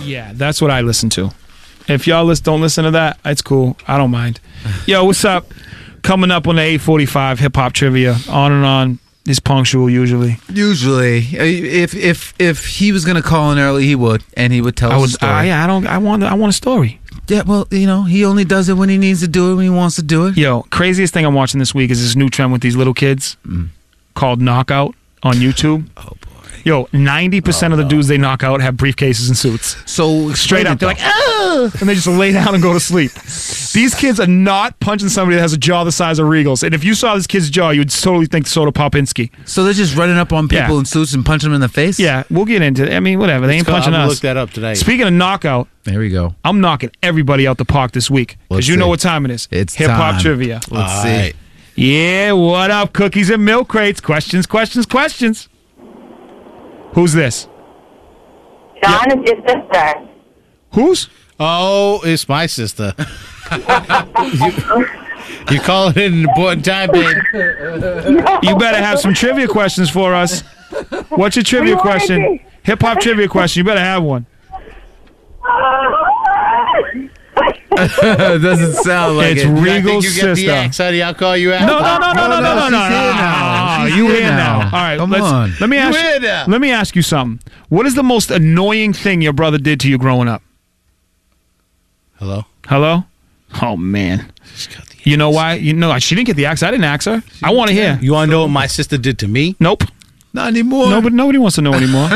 Yeah, that's what I listen to. If y'all don't listen to that, it's cool. I don't mind. Yo, what's up? Coming up on the 8:45 hip hop trivia. On and on. It's punctual usually. Usually, if he was gonna call in early, he would, and he would tell us a story. I want a story. Yeah, well, he only does it when he needs to do it, when he wants to do it. Yo, craziest thing I'm watching this week is this new trend with these little kids called Knockout on YouTube. Oh boy. Yo, 90% of the dudes they knock out have briefcases and suits. So Straight up, they're like, ah! And they just lay down and go to sleep. These kids are not punching somebody that has a jaw the size of Regal's. And if you saw this kid's jaw, you would totally think Soda Popinski. So they're just running up on people in suits and punching them in the face? Yeah, we'll get into it. I mean, whatever. They ain't punching us. I'm going to look that up today. Speaking of knockout, there we go. I'm knocking everybody out the park this week. Because you know what time it is. It's hip-hop time. trivia. Let's see. Right. Yeah, what up, cookies and milk crates? Questions. Who's this? John is your sister. Who's? Oh, it's my sister. You call it an important time, babe. You better have some trivia questions for us. What's your trivia question? Hip-hop trivia question. You better have one. It doesn't sound like It's it. Regal's you get the sister. X, honey. I'll call you out. No. She's You here here now. now. All right, Come on. Let me ask You here now. Let me ask you something. What is the most annoying thing your brother did to you growing up? Hello? Hello? Oh man. You know why? You know she didn't get the axe. I didn't ask her. I want to hear. You want to know what my sister did to me? Nope. Not anymore. Nobody wants to know anymore.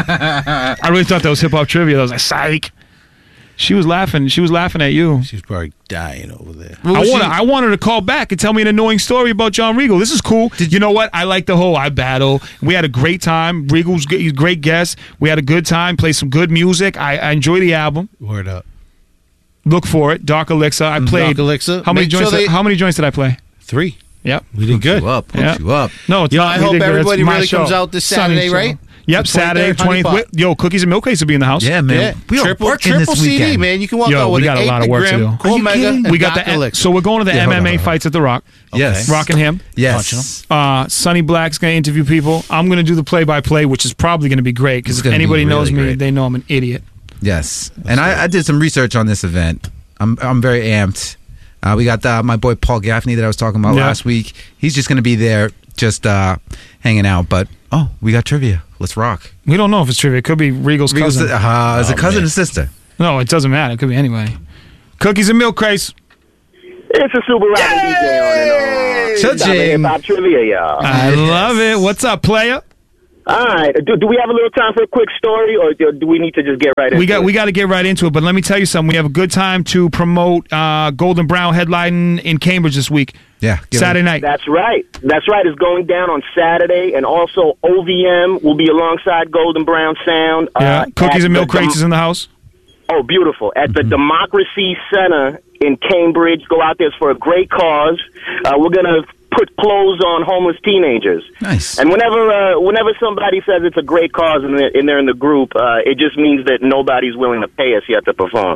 I really thought that was hip hop trivia. I was like, psych. She was laughing. She was laughing at you. She's probably dying over there. I want her to call back and tell me an annoying story about John Regal. This is cool. You know what? I like the whole I battle. We had a great time. Regal's a great guest. We had a good time. Played some good music. I enjoy the album. Word up. Look for it. Dark Elixir. I played. Dark Elixir. How many Make sure joints? How many joints did I play? 3. Yep. We did good. Hook Yeah. you up. No, it's Yo, not. I we hope did good. everybody It's my really show. comes out this Sunny Saturday, show. right? Yep, The Saturday 23rd, 20th. Yo, Cookies and Milk Cakes will be in the house. Yeah, man. We are working triple this CD, weekend. man. You can walk Yo, out with we got an a lot of work to do. Are you kidding? kidding? We got so we're going to the Yeah, hold on, MMA hold on. fights at the Rock. Yes. Rockingham. Yes. Sonny Black's going to interview people. I'm going to do the play-by-play, which is probably going to be great because It's if gonna be anybody knows really me, great. they know I'm an idiot. Yes. And I did some research on this event. I'm very amped. We got my boy Paul Gaffney that I was talking about last week. He's just going to be there just hanging out. But, we got trivia. Let's rock. We don't know if it's trivia. It could be Regal's cousin. Is it a cousin or sister? No, it doesn't matter. It could be anybody. Cookies and Milk Crates. It's a super rowdy DJ on and on. Cha-ching. Hip-hop trivia, y'all. I love it. What's up, player? All right. Do we have a little time for a quick story, or do we need to just get right into it? We got to get right into it. But let me tell you something. We have a good time to promote Golden Brown headlining in Cambridge this week. Yeah. Saturday night. That's right. It's going down on Saturday, and also OVM will be alongside Golden Brown Sound. Yeah. Cookies and Milk Crates is in the house. Oh, beautiful. At the Democracy Center in Cambridge. Go out there. It's for a great cause. We're going to put clothes on homeless teenagers. Nice. And whenever somebody says it's a great cause and they're in the group, it just means that nobody's willing to pay us yet to perform.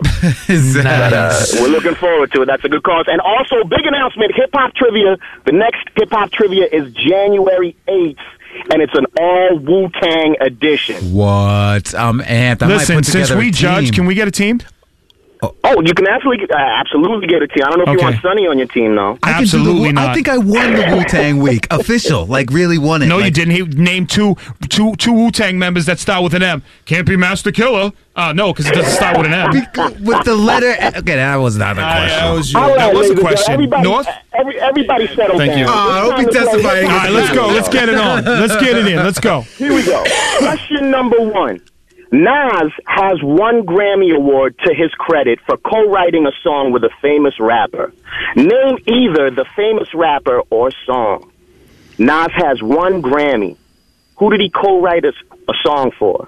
But, we're looking forward to it. That's a good cause. And also, big announcement, hip-hop trivia. The next hip-hop trivia is January 8th. And it's an all Wu-Tang edition. What? I'm amped. Listen, since we judge, can we get a team? Oh, you can absolutely get a team. I don't know if you want Sonny on your team, though. Absolutely not. I think I won the Wu-Tang week. Official. Like, really won it. No, like, you didn't. He named two Wu-Tang members that start with an M. Can't be Master Killer. No, because it doesn't start with an M. With the letter... Okay, that was not a question. That was a question. North? Everybody settle Thank down. you. I hope he testifying. All right, let's go. Let's get it on. Let's get it in. Let's go. Here we go. Question number 1. Nas has one Grammy Award to his credit for co-writing a song with a famous rapper. Name either the famous rapper or song. Nas has one Grammy. Who did he co-write a song for?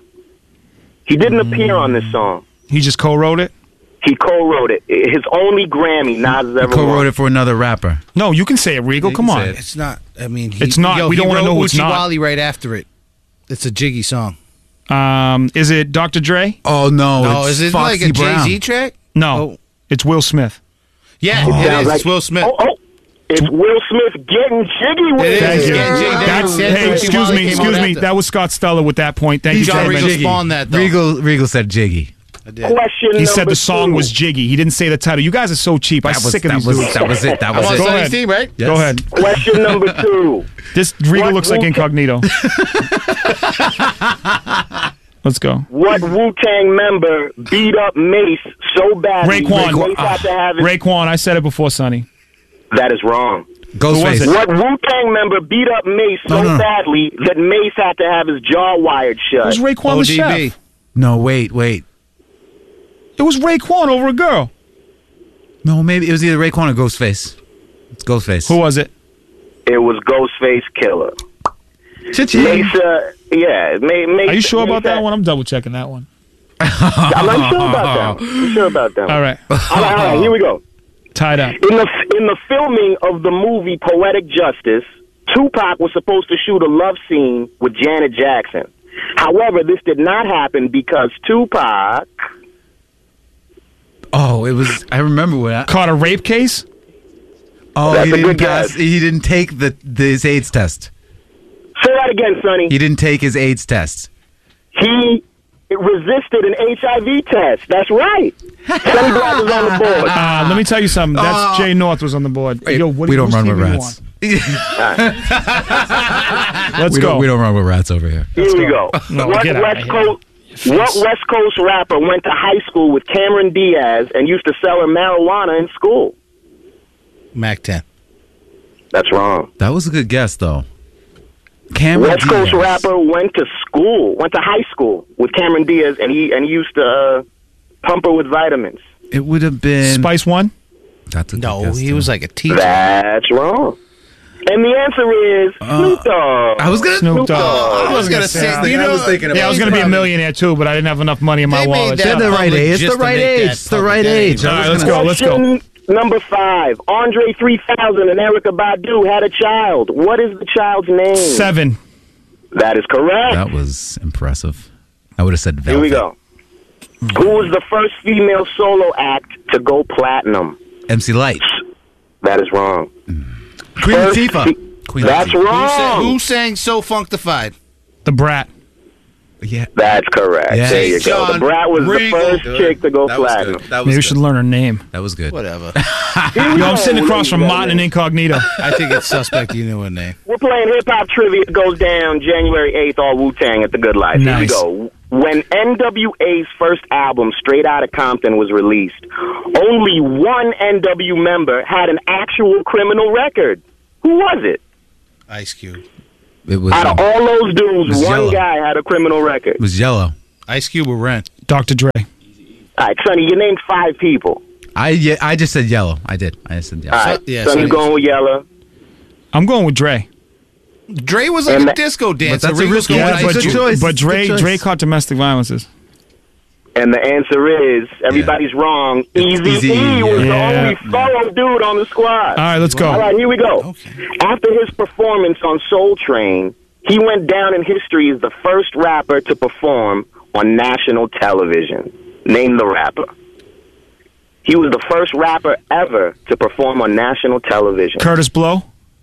He didn't appear on this song. He just co-wrote it? He co-wrote it. His only Grammy Nas has ever Co-wrote won. it for another rapper. No, you can say it, Regal. Come on. It's not. I mean, It's not. We don't wanna know who it's not. Wally right after it. It's a Jiggy song. Is it Dr. Dre? Oh, no. No, it's is it Foxy like a Brown. Jay-Z track? No, Oh. it's Will Smith. Yeah, Sounds it is. like- It's Will Smith. It's Will Smith getting jiggy with It it. Thank is. you. Yeah, Jay, That's, that's hey, Wally excuse came me. out after. That was Scott Steller with that point. Thank you, John gentlemen. Regal spawned that, though. Regal said Jiggy. I did. Question He said number the song 2. was Jiggy. He didn't say the title. You guys are so cheap. I'm sick of these dudes. That was it. That I'm was on it. Go Sonny's ahead. team, right? Yes. Go ahead. Question number 2. This Regal What looks like Wu-Tang- incognito. Let's go. What Wu-Tang member beat up Mace so badly Raekwon. Mace had to have his... Raekwon, I said it before, Sonny. That is wrong. Ghostface. it? What Wu-Tang member beat up Mace so No. badly that Mace had to have his jaw wired It was shut? Raekwon the ODB. chef. No, wait. It was Raekwon over a girl. No, maybe it was either Raekwon or Ghostface. It's Ghostface. Who was it? It was Ghostface Killer. Cha-ching. Mace, yeah. Mace, Are you sure about Mace that one? I'm double checking that one. I'm sure about that one. I'm sure about that one. All right. All right, here we go. Tied up. In the filming of the movie Poetic Justice, Tupac was supposed to shoot a love scene with Janet Jackson. However, this did not happen because Tupac... Oh, it was. I remember what. Caught a rape case? Oh, That's he a didn't good guess. He didn't take his AIDS test. Say that again, Sonny. He didn't take his AIDS test. He resisted an HIV test. That's right. Sonny Black was on the board. Let me tell you something. That's Jay North was on the board. Yo, what, we don't whose run team with do you rats. want? Let's We go. don't run with rats over here. Here we go. No, What get out of here. What West Coast rapper went to high school with Cameron Diaz and used to sell her marijuana in school? Mac 10. That's wrong. That was a good guess, though. Cameron West Coast Diaz. rapper went to high school with Cameron Diaz, and he used to pump her with vitamins. It would have been Spice One? That's a good No, guess, he too. was like a teacher. That's wrong. And the answer is Snoop Dogg. I was gonna. Snoop Dogg. I was gonna say, you know, Yeah, I was going to be a millionaire too, but I didn't have enough money in my They made wallet. that They're the right public age. It's just the to right make that age. It's the public right that age. All right, let's go. Question number 5. Andre 3000 and Erykah Badu had a child. What is the child's name? 7. That is correct. That was impressive. I would have said Velvet. Here we go. Who was the first female solo act to go platinum? MC Light. That is wrong. Queen First Latifah. fe- Queen That's Latifah. wrong. Who sang So Functified? The Brat. Yeah. That's correct. Yeah. There you go. John The Brat was Regal. the first chick to go That was platinum. good. That was Maybe we good. should learn her name. That was good. Whatever. Here we Yo, I'm go, sitting across from ladies and Martin and Incognito. I think it's suspect you knew her name. We're playing hip hop trivia. It goes down January 8th, all Wu-Tang at the Good Life. Nice. Here we go. When NWA's first album, Straight Outta Compton, was released, only one NW member had an actual criminal record. Who was it? Ice Cube. It was. Out of all those dudes, was one Yellow. guy had a criminal record. It was Yellow. Ice Cube or Ren? Dr. Dre. All right, Sonny, you named 5 people. I just said Yellow. I did. I just said Yellow. All right, yeah, Sonny's Sonny's- going with Yellow. I'm going with Dre. Dre was like And a that- disco dancer. that's a Regal's risky going one. with It's Ice a Cube. choice. But It's a Dre choice. caught domestic violences. And the answer is, everybody's wrong. Easy Easy-E, E was the yeah. only thorough dude on the squad. All right, let's go. All right, here we go. Okay. After his performance on Soul Train, he went down in history as the first rapper to perform on national television. Name the rapper. He was the first rapper ever to perform on national television. Curtis Blow.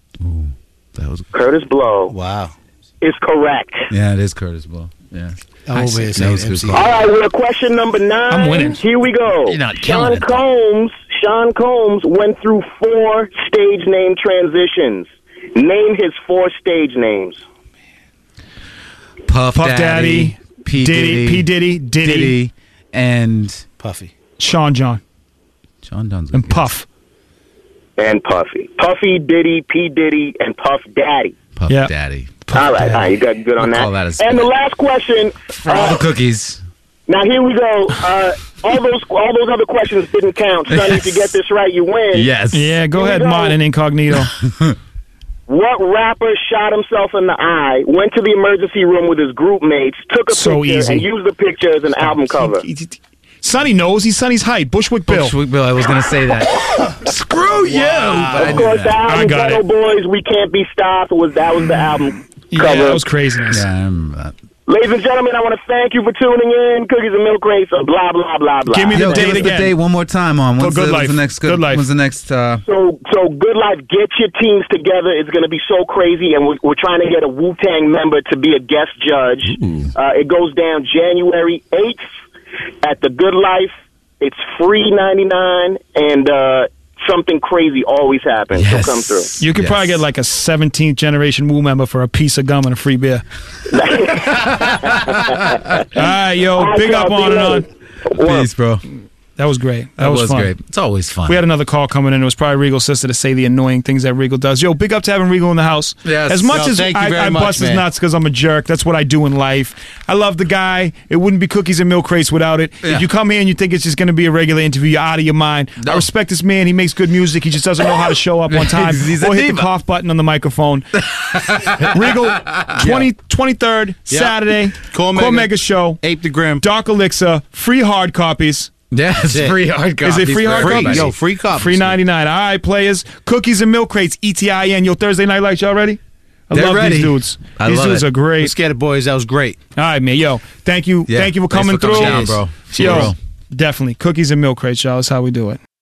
That was. Curtis Blow Wow. is correct. Yeah, it is Curtis Blow. Yeah. I'm over here That saying was good MC. call. All right, we're at question number 9. I'm winning. Here we go. You're not killing Sean Combs went through 4 stage name transitions. Name his 4 stage names. Puff Daddy, P Diddy, P. Diddy, and Puffy. Sean John, Sean Dunn's and Puff. And Puffy. Puffy, Diddy, P. Diddy, and Puff Daddy. Puff Yeah. Daddy. All right, you got good on We'll that. call that a And the split. last question. All the cookies. Now here we go. All those other questions didn't count. Sonny, if you get this right, you win. Yes. Yeah, go Here we ahead, go. Martin Incognito. What rapper shot himself in the eye, went to the emergency room with his group mates, took a So picture, easy. and used the picture as an album cover? Sonny knows. He's Sonny's height. Bushwick Bill. Bushwick Bill. I was gonna say that. Screw you. But I Of knew course, the that. album got Ghetto it. Boys, We Can't Be Stopped was the album Yeah, cover. that was craziness. Yeah, I remember that. Ladies and gentlemen, I want to thank you for tuning in. Cookies and milk crates, blah blah blah blah. Give me the Yo, date give us the again. date one more time on. When's Good the, Life. when's the next Good Life. When's the next? So Good Life, get your teams together. It's going to be so crazy, and we're trying to get a Wu-Tang member to be a guest judge. It goes down January 8th. at The Good Life, it's free 99, and something crazy always happens. Yes. So come through. You could probably get like a 17th generation Woo member for a piece of gum and a free beer. All right, yo, All right, big up y'all, on and on. Peace, bro. That was great. That was fun. great. It's always fun. We had another call coming in. It was probably Regal's sister to say the annoying things that Regal does. Yo, big up to having Regal in the house. Yes. As much Yo, as thank you very I much, bust his man. nuts because I'm a jerk, that's what I do in life. I love the guy. It wouldn't be cookies and milk crates without it. Yeah. If you come here and you think it's just going to be a regular interview, you're out of your mind. No. I respect this man. He makes good music. He just doesn't know how to show up on time He's a or hit the diva. cough button on the microphone. Regal, 23rd, Saturday, Core Core Mega. Mega Show, Ape the Grim. Dark Elixir, free hard copies. Yes, it. free hard copies. Is it free hard for Free, copies? everybody. yo, free copies. Free 99. All right, players. Cookies and milk crates. ETIN. Yo, Thursday Night Lights. Y'all ready? I They're love ready. these dudes. I These love dudes it. are great. Let's get it, boys. That was great. All right, man. Yo, thank you. Yeah. Thank you for Thanks coming for coming through. down, bro. Yo, For real. definitely. Cookies and milk crates, y'all. That's how we do it.